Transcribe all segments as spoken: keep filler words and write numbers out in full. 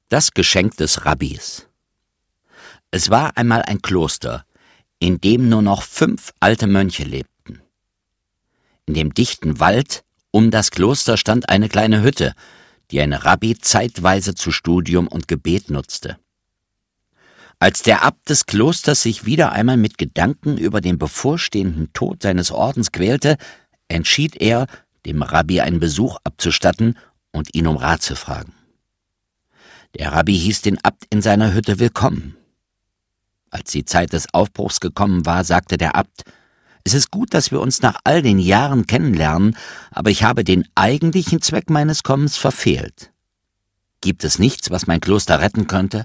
Das Geschenk des Rabbis. Es war einmal ein Kloster, in dem nur noch fünf alte Mönche lebten. In dem dichten Wald um das Kloster stand eine kleine Hütte, die ein Rabbi zeitweise zu Studium und Gebet nutzte. Als der Abt des Klosters sich wieder einmal mit Gedanken über den bevorstehenden Tod seines Ordens quälte, entschied er, dem Rabbi einen Besuch abzustatten und ihn um Rat zu fragen. Der Rabbi hieß den Abt in seiner Hütte willkommen. Als die Zeit des Aufbruchs gekommen war, sagte der Abt: »Es ist gut, dass wir uns nach all den Jahren kennenlernen, aber ich habe den eigentlichen Zweck meines Kommens verfehlt. Gibt es nichts, was mein Kloster retten könnte?«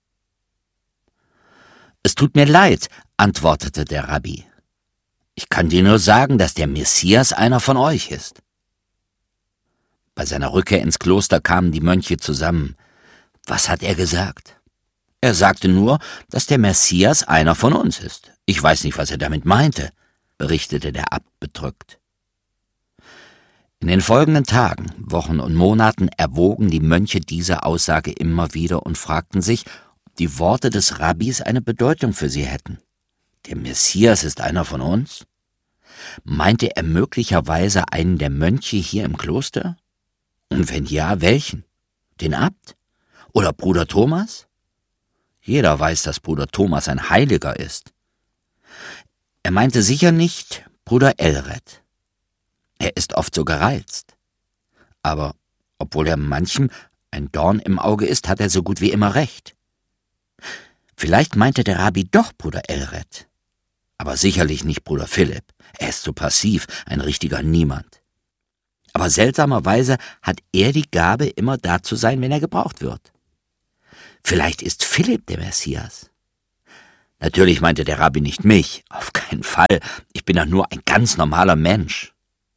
»Es tut mir leid«, antwortete der Rabbi. »Ich kann dir nur sagen, dass der Messias einer von euch ist.« Bei seiner Rückkehr ins Kloster kamen die Mönche zusammen. Was hat er gesagt? Er sagte nur, dass der Messias einer von uns ist. Ich weiß nicht, was er damit meinte, berichtete der Abt bedrückt. In den folgenden Tagen, Wochen und Monaten erwogen die Mönche diese Aussage immer wieder und fragten sich, ob die Worte des Rabbis eine Bedeutung für sie hätten. Der Messias ist einer von uns? Meinte er möglicherweise einen der Mönche hier im Kloster? Und wenn ja, welchen? Den Abt? Oder Bruder Thomas? Jeder weiß, dass Bruder Thomas ein Heiliger ist. Er meinte sicher nicht Bruder Elred. Er ist oft so gereizt. Aber obwohl er manchem ein Dorn im Auge ist, hat er so gut wie immer recht. Vielleicht meinte der Rabbi doch Bruder Elred. Aber sicherlich nicht Bruder Philipp. Er ist so passiv, ein richtiger Niemand. Aber seltsamerweise hat er die Gabe, immer da zu sein, wenn er gebraucht wird. Vielleicht ist Philipp der Messias. Natürlich meinte der Rabbi nicht mich, auf keinen Fall. Ich bin doch nur ein ganz normaler Mensch.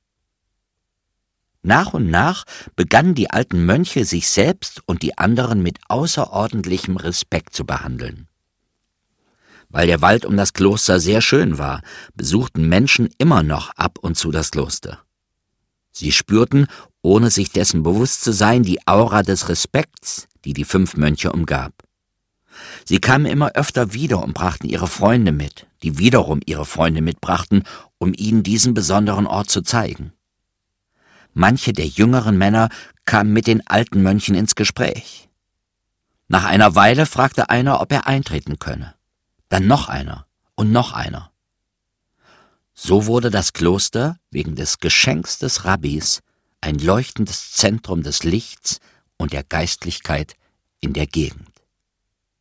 Nach und nach begannen die alten Mönche, sich selbst und die anderen mit außerordentlichem Respekt zu behandeln. Weil der Wald um das Kloster sehr schön war, besuchten Menschen immer noch ab und zu das Kloster. Sie spürten, ohne sich dessen bewusst zu sein, die Aura des Respekts, die die fünf Mönche umgab. Sie kamen immer öfter wieder und brachten ihre Freunde mit, die wiederum ihre Freunde mitbrachten, um ihnen diesen besonderen Ort zu zeigen. Manche der jüngeren Männer kamen mit den alten Mönchen ins Gespräch. Nach einer Weile fragte einer, ob er eintreten könne. Dann noch einer und noch einer. So wurde das Kloster wegen des Geschenks des Rabbis ein leuchtendes Zentrum des Lichts und der Geistlichkeit in der Gegend.